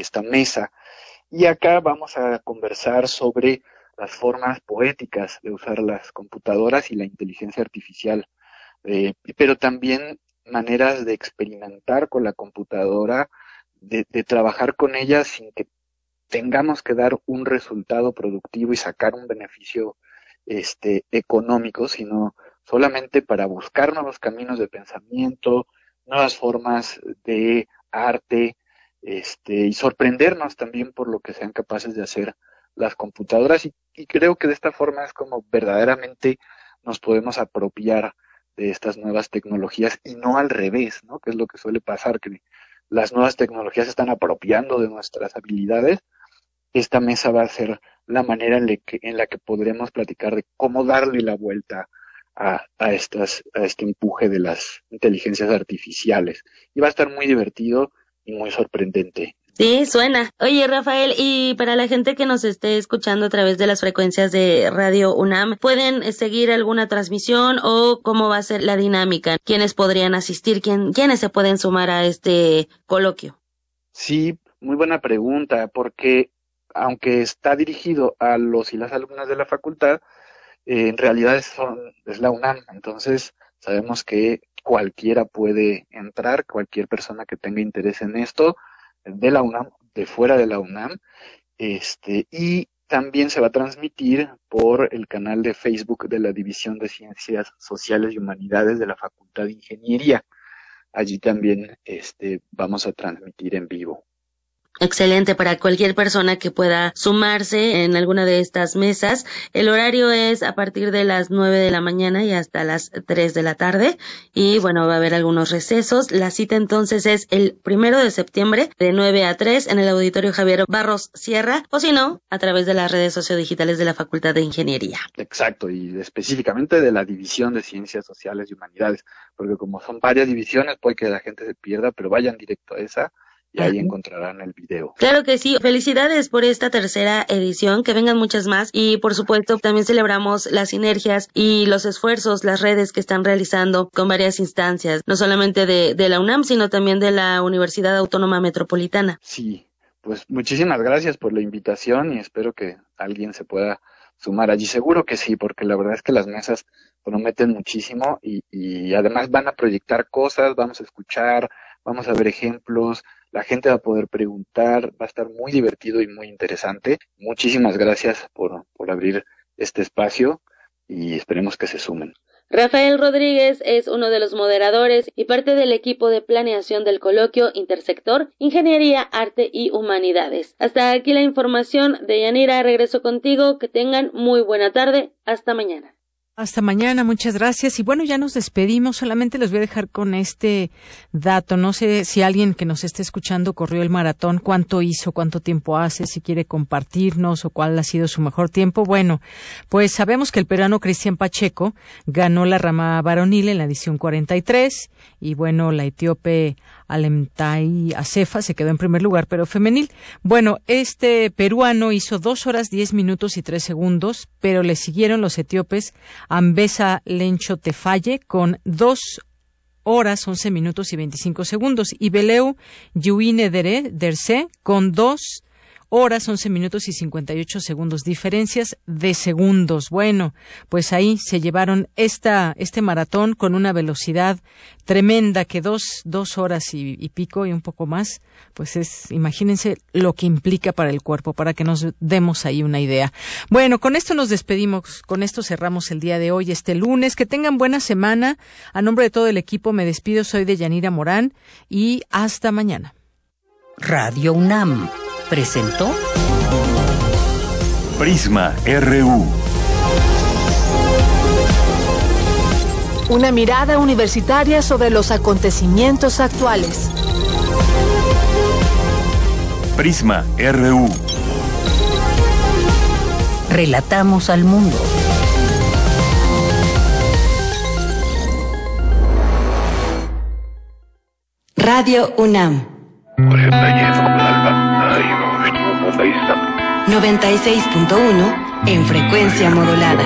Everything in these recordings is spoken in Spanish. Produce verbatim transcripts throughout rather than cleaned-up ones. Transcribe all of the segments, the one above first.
esta mesa. Y acá vamos a conversar sobre las formas poéticas de usar las computadoras y la inteligencia artificial, eh, pero también maneras de experimentar con la computadora, de, de trabajar con ella sin que tengamos que dar un resultado productivo y sacar un beneficio este, económico, sino solamente para buscar nuevos caminos de pensamiento, nuevas formas de arte, este, y sorprendernos también por lo que sean capaces de hacer las computadoras. Y, y creo que de esta forma es como verdaderamente nos podemos apropiar de estas nuevas tecnologías y no al revés, ¿no? Que es lo que suele pasar, que las nuevas tecnologías se están apropiando de nuestras habilidades. Esta mesa va a ser la manera en la que, en la que podremos platicar de cómo darle la vuelta a, a, estas, a este empuje de las inteligencias artificiales. Y va a estar muy divertido y muy sorprendente. Sí, suena. Oye, Rafael, y para la gente que nos esté escuchando a través de las frecuencias de Radio UNAM, ¿pueden seguir alguna transmisión o cómo va a ser la dinámica? ¿Quiénes podrían asistir? ¿Quién, ¿Quiénes se pueden sumar a este coloquio? Sí, muy buena pregunta, porque aunque está dirigido a los y las alumnas de la facultad, eh, en realidad son, es la UNAM, entonces sabemos que cualquiera puede entrar, cualquier persona que tenga interés en esto, de la UNAM, de fuera de la UNAM, este, y también se va a transmitir por el canal de Facebook de la División de Ciencias Sociales y Humanidades de la Facultad de Ingeniería. Allí también este, vamos a transmitir en vivo. Excelente, para cualquier persona que pueda sumarse en alguna de estas mesas. El horario es a partir de las nueve de la mañana y hasta las tres de la tarde. Y bueno, va a haber algunos recesos. La cita entonces es el primero de septiembre de nueve a tres en el Auditorio Javier Barros Sierra, o si no, a través de las redes sociodigitales de la Facultad de Ingeniería. Exacto, y específicamente de la División de Ciencias Sociales y Humanidades, porque como son varias divisiones, puede que la gente se pierda, pero vayan directo a esa. Y ahí encontrarán el video. Claro que sí. Felicidades por esta tercera edición, que vengan muchas más y por supuesto también celebramos las sinergias y los esfuerzos, las redes que están realizando con varias instancias, no solamente de, de la UNAM, sino también de la Universidad Autónoma Metropolitana. Sí, pues muchísimas gracias por la invitación y espero que alguien se pueda sumar allí. Seguro que sí, porque la verdad es que las mesas prometen muchísimo y, y además van a proyectar cosas, vamos a escuchar, vamos a ver ejemplos. La gente va a poder preguntar, va a estar muy divertido y muy interesante. Muchísimas gracias por, por abrir este espacio y esperemos que se sumen. Rafael Rodríguez es uno de los moderadores y parte del equipo de planeación del coloquio Intersector, Ingeniería, Arte y Humanidades. Hasta aquí la información de Yanira. Regreso contigo. Que tengan muy buena tarde. Hasta mañana. Hasta mañana, muchas gracias. Y bueno, ya nos despedimos, solamente les voy a dejar con este dato. No sé si alguien que nos esté escuchando corrió el maratón, cuánto hizo, cuánto tiempo hace, si quiere compartirnos o cuál ha sido su mejor tiempo. Bueno, pues sabemos que el peruano Cristian Pacheco ganó la rama varonil en la edición cuarenta y tres y bueno, la etíope Alemtai Acefa se quedó en primer lugar, pero femenil. Bueno, este peruano hizo dos horas diez minutos y tres segundos, pero le siguieron los etíopes Ambesa Lencho Tefaye con dos horas once minutos y veinticinco segundos y Beleu Yuine Dere Derse con dos horas once minutos y cincuenta y ocho segundos, diferencias de segundos. Bueno, pues ahí se llevaron esta este maratón con una velocidad tremenda que dos dos horas y, y pico y un poco más, pues es, imagínense lo que implica para el cuerpo, para que nos demos ahí una idea. Bueno, con esto nos despedimos, con esto cerramos el día de hoy, este lunes. Que tengan buena semana. A nombre de todo el equipo me despido, soy de Yanira Morán y hasta mañana. Radio UNAM presentó Prisma R U. Una mirada universitaria sobre los acontecimientos actuales. Prisma R U. Relatamos al mundo. Radio UNAM. noventa y seis punto uno en frecuencia modulada.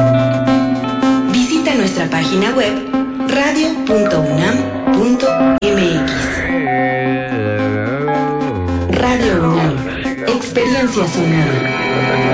Visita nuestra página web radio punto unam punto m x. Radio UNAM. Experiencia sonora.